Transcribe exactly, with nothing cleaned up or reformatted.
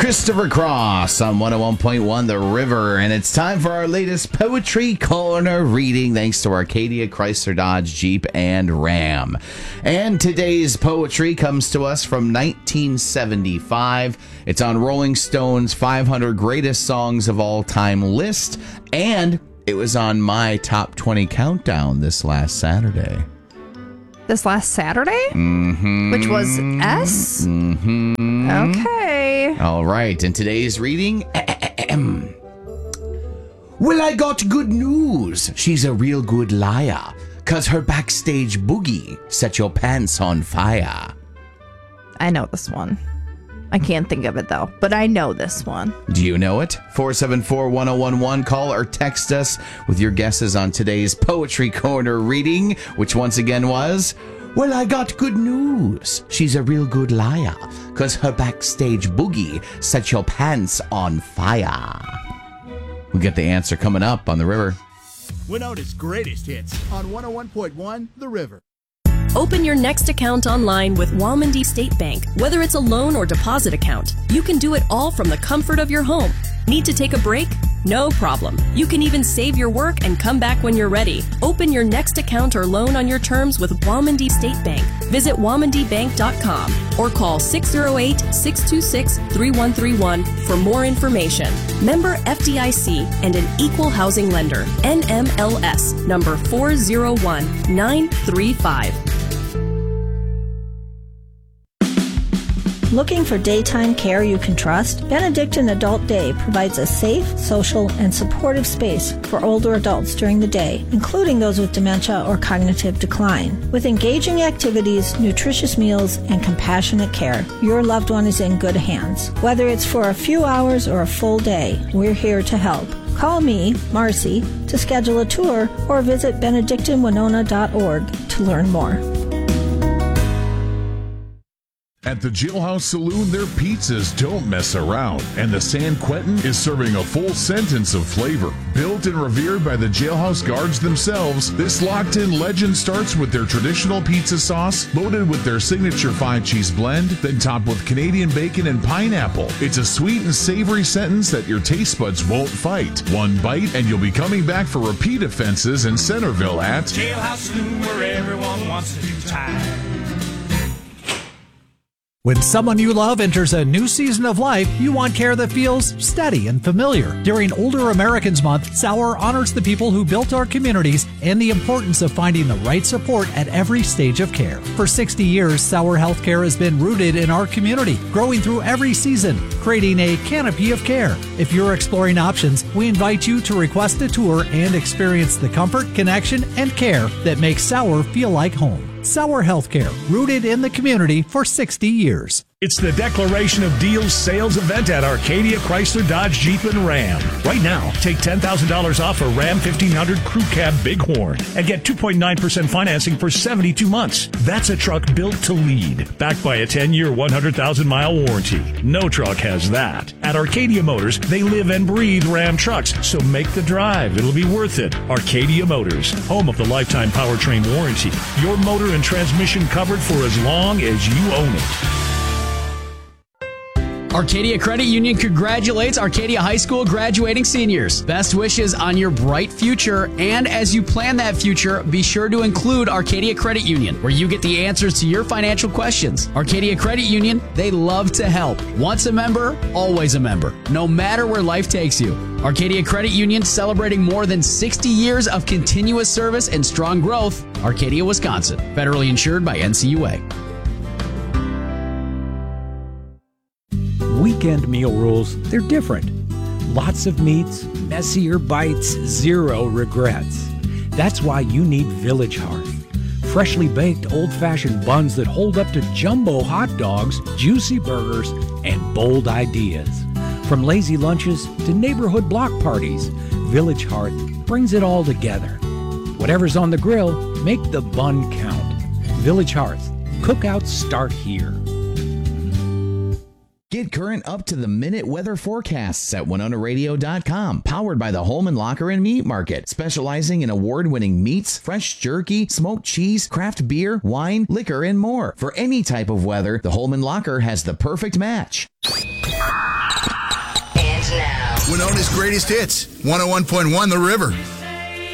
Christopher Cross on one oh one point one The River, and it's time for our latest Poetry Corner reading thanks to Arcadia, Chrysler, Dodge, Jeep, and Ram. And today's poetry comes to us from nineteen seventy-five. It's on Rolling Stone's five hundred Greatest Songs of All Time list, and it was on my top twenty countdown this last Saturday. This last Saturday? Mm-hmm. Which was S? Mm-hmm. Okay. All right. In today's reading, well, I got good news. She's a real good liar, 'cause her backstage boogie set your pants on fire. I know this one. I can't think of it, though, but I know this one. Do you know it? four seven four, one oh one one. Call or text us with your guesses on today's Poetry Corner reading, which once again was, well, I got good news. She's a real good liar, 'cause her backstage boogie set your pants on fire. We'll get the answer coming up on The River. Winona's greatest hits on one oh one point one The River. Open your next account online with Walmondie State Bank. Whether it's a loan or deposit account, you can do it all from the comfort of your home. Need to take a break? No problem. You can even save your work and come back when you're ready. Open your next account or loan on your terms with Walmondie State Bank. Visit walmondie bank dot com or call six oh eight, six two six, three one three one for more information. Member F D I C and an equal housing lender. N M L S number four zero one nine three five. Looking for daytime care you can trust? Benedictine Adult Day provides a safe, social, and supportive space for older adults during the day, including those with dementia or cognitive decline. With engaging activities, nutritious meals, and compassionate care, your loved one is in good hands. Whether it's for a few hours or a full day, we're here to help. Call me, Marcy, to schedule a tour or visit benedictine winona dot org to learn more. At the Jailhouse Saloon, their pizzas don't mess around, and the San Quentin is serving a full sentence of flavor. Built and revered by the Jailhouse guards themselves, this locked-in legend starts with their traditional pizza sauce, loaded with their signature five-cheese blend, then topped with Canadian bacon and pineapple. It's a sweet and savory sentence that your taste buds won't fight. One bite, and you'll be coming back for repeat offenses in Centerville at Jailhouse Saloon, where everyone wants to do time. When someone you love enters a new season of life, you want care that feels steady and familiar. During Older Americans Month, Sauer honors the people who built our communities and the importance of finding the right support at every stage of care. For sixty years, Sauer Healthcare has been rooted in our community, growing through every season, creating a canopy of care. If you're exploring options, we invite you to request a tour and experience the comfort, connection, and care that makes Sauer feel like home. Sauer Healthcare, rooted in the community for sixty years. It's the Declaration of Deals sales event at Arcadia, Chrysler, Dodge, Jeep, and Ram. Right now, take ten thousand dollars off a Ram fifteen hundred Crew Cab Bighorn and get two point nine percent financing for seventy-two months. That's a truck built to lead, backed by a ten-year, one hundred thousand mile warranty. No truck has that. At Arcadia Motors, they live and breathe Ram trucks, so make the drive. It'll be worth it. Arcadia Motors, home of the lifetime powertrain warranty. Your motor and transmission covered for as long as you own it. Arcadia Credit Union congratulates Arcadia High School graduating seniors. Best wishes on your bright future. And as you plan that future, be sure to include Arcadia Credit Union, where you get the answers to your financial questions. Arcadia Credit Union, they love to help. Once a member, always a member, no matter where life takes you. Arcadia Credit Union, celebrating more than sixty years of continuous service and strong growth. Arcadia, Wisconsin. Federally insured by N C U A. Weekend meal rules, they're different. Lots of meats, messier bites, zero regrets. That's why you need Village Hearth. Freshly baked old-fashioned buns that hold up to jumbo hot dogs, juicy burgers, and bold ideas. From lazy lunches to neighborhood block parties, Village Hearth brings it all together. Whatever's on the grill, make the bun count. Village Hearth. Cookouts start here. Get current up-to-the-minute weather forecasts at winona radio dot com. Powered by the Holman Locker and Meat Market. Specializing in award-winning meats, fresh jerky, smoked cheese, craft beer, wine, liquor, and more. For any type of weather, the Holman Locker has the perfect match. Winona's greatest hits, one oh one point one The River.